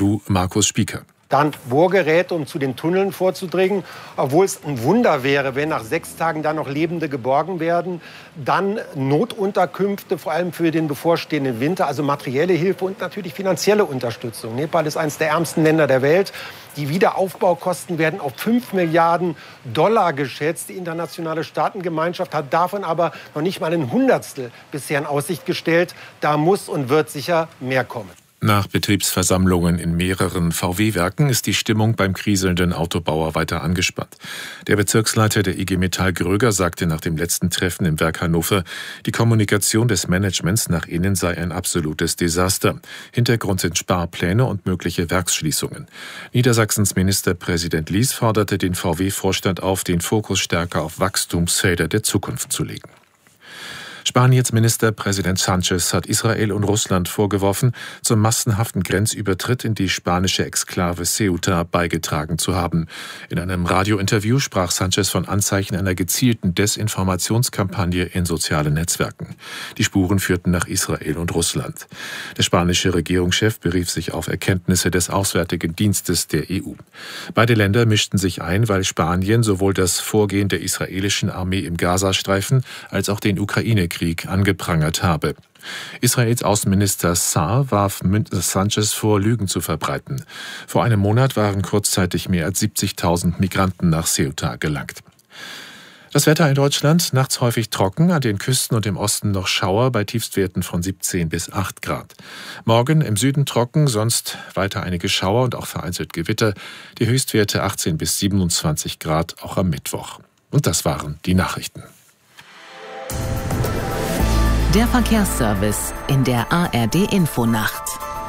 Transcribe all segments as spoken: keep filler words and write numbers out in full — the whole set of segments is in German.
Kathmandu Markus Spieker. Dann Bohrgeräte, um zu den Tunneln vorzudringen. Obwohl es ein Wunder wäre, wenn nach sechs Tagen da noch Lebende geborgen werden. Dann Notunterkünfte, vor allem für den bevorstehenden Winter. Also materielle Hilfe und natürlich finanzielle Unterstützung. Nepal ist eines der ärmsten Länder der Welt. Die Wiederaufbaukosten werden auf fünf Milliarden Dollar geschätzt. Die internationale Staatengemeinschaft hat davon aber noch nicht mal ein Hundertstel bisher in Aussicht gestellt. Da muss und wird sicher mehr kommen. Nach Betriebsversammlungen in mehreren V W-Werken ist die Stimmung beim kriselnden Autobauer weiter angespannt. Der Bezirksleiter der I G Metall Gröger sagte nach dem letzten Treffen im Werk Hannover, die Kommunikation des Managements nach innen sei ein absolutes Desaster. Hintergrund sind Sparpläne und mögliche Werksschließungen. Niedersachsens Ministerpräsident Lies forderte den V W-Vorstand auf, den Fokus stärker auf Wachstumsfelder der Zukunft zu legen. Spaniens Ministerpräsident Sánchez hat Israel und Russland vorgeworfen, zum massenhaften Grenzübertritt in die spanische Exklave Ceuta beigetragen zu haben. In einem Radiointerview sprach Sánchez von Anzeichen einer gezielten Desinformationskampagne in sozialen Netzwerken. Die Spuren führten nach Israel und Russland. Der spanische Regierungschef berief sich auf Erkenntnisse des Auswärtigen Dienstes der E U. Beide Länder mischten sich ein, weil Spanien sowohl das Vorgehen der israelischen Armee im Gazastreifen als auch den Ukraine-Krieg angeprangert habe. Israels Außenminister Saar warf Sánchez vor, Lügen zu verbreiten. Vor einem Monat waren kurzzeitig mehr als siebzigtausend Migranten nach Ceuta gelangt. Das Wetter in Deutschland, nachts häufig trocken, an den Küsten und im Osten noch Schauer bei Tiefstwerten von siebzehn bis acht Grad. Morgen im Süden trocken, sonst weiter einige Schauer und auch vereinzelt Gewitter. Die Höchstwerte achtzehn bis siebenundzwanzig Grad, auch am Mittwoch. Und das waren die Nachrichten. Der Verkehrsservice in der A R D-Infonacht.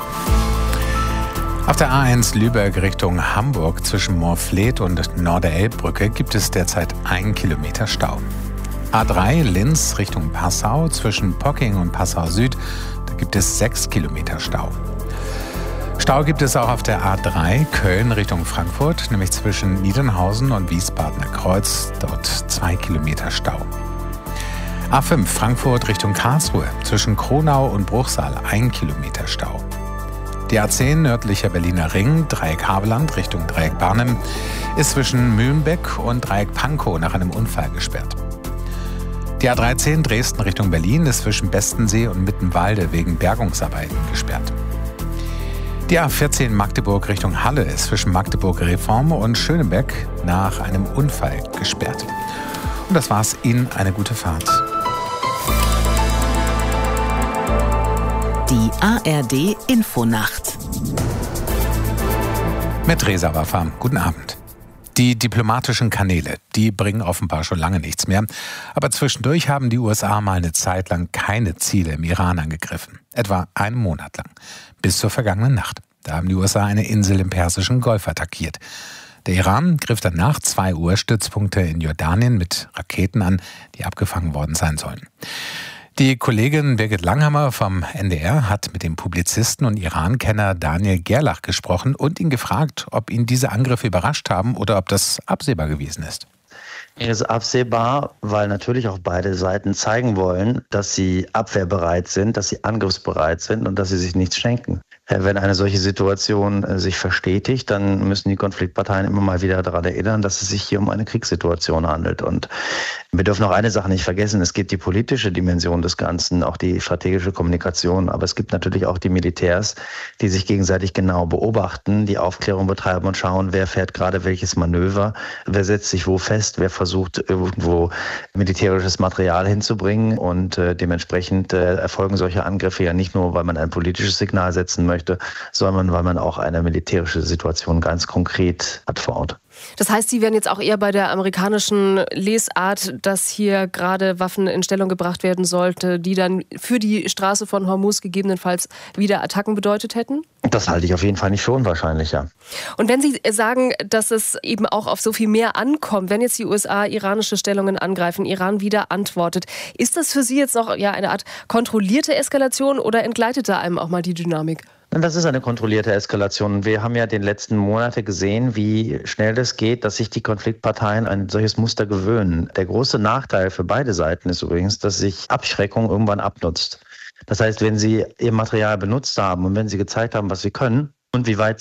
Auf der A eins Lübeck Richtung Hamburg zwischen Moorfleet und Norderelbbrücke gibt es derzeit ein Kilometer Stau. A drei Linz Richtung Passau zwischen Pocking und Passau Süd, da gibt es sechs Kilometer Stau. Stau gibt es auch auf der A drei Köln Richtung Frankfurt, nämlich zwischen Niedernhausen und Wiesbadener Kreuz, dort zwei Kilometer Stau. A fünf Frankfurt Richtung Karlsruhe, zwischen Kronau und Bruchsal ein Kilometer Stau. Die A zehn nördlicher Berliner Ring, Dreieck Havelland Richtung Dreieck Barnim, ist zwischen Mühlenbeck und Dreieck Pankow nach einem Unfall gesperrt. Die A dreizehn Dresden Richtung Berlin ist zwischen Bestensee und Mittenwalde wegen Bergungsarbeiten gesperrt. Die A vierzehn Magdeburg Richtung Halle ist zwischen Magdeburg Reform und Schönebeck nach einem Unfall gesperrt. Und das war's, Ihnen eine gute Fahrt. Die A R D-Infonacht. Mit Reza Waffa. Guten Abend. Die diplomatischen Kanäle, die bringen offenbar schon lange nichts mehr. Aber zwischendurch haben die U S A mal eine Zeit lang keine Ziele im Iran angegriffen. Etwa einen Monat lang. Bis zur vergangenen Nacht. Da haben die U S A eine Insel im Persischen Golf attackiert. Der Iran griff dann nach zwei Uhr Stützpunkte in Jordanien mit Raketen an, die abgefangen worden sein sollen. Die Kollegin Birgit Langhammer vom N D R hat mit dem Publizisten und Iran-Kenner Daniel Gerlach gesprochen und ihn gefragt, ob ihn diese Angriffe überrascht haben oder ob das absehbar gewesen ist. Es ist absehbar, weil natürlich auch beide Seiten zeigen wollen, dass sie abwehrbereit sind, dass sie angriffsbereit sind und dass sie sich nichts schenken. Wenn eine solche Situation sich verstetigt, dann müssen die Konfliktparteien immer mal wieder daran erinnern, dass es sich hier um eine Kriegssituation handelt. Und wir dürfen auch eine Sache nicht vergessen, es gibt die politische Dimension des Ganzen, auch die strategische Kommunikation, aber es gibt natürlich auch die Militärs, die sich gegenseitig genau beobachten, die Aufklärung betreiben und schauen, wer fährt gerade welches Manöver, wer setzt sich wo fest, wer versucht irgendwo militärisches Material hinzubringen und äh, dementsprechend äh, erfolgen solche Angriffe ja nicht nur, weil man ein politisches Signal setzen möchte, möchte, sondern weil man auch eine militärische Situation ganz konkret hat vor Ort. Das heißt, Sie wären jetzt auch eher bei der amerikanischen Lesart, dass hier gerade Waffen in Stellung gebracht werden sollte, die dann für die Straße von Hormuz gegebenenfalls wieder Attacken bedeutet hätten? Das halte ich auf jeden Fall nicht für unwahrscheinlich, ja. Und wenn Sie sagen, dass es eben auch auf so viel mehr ankommt, wenn jetzt die U S A iranische Stellungen angreifen, Iran wieder antwortet, ist das für Sie jetzt noch ja, eine Art kontrollierte Eskalation oder entgleitet da einem auch mal die Dynamik? Das ist eine kontrollierte Eskalation. Wir haben ja den letzten Monate gesehen, wie schnell das geht, dass sich die Konfliktparteien ein solches Muster gewöhnen. Der große Nachteil für beide Seiten ist übrigens, dass sich Abschreckung irgendwann abnutzt. Das heißt, wenn sie ihr Material benutzt haben und wenn sie gezeigt haben, was sie können und wie weit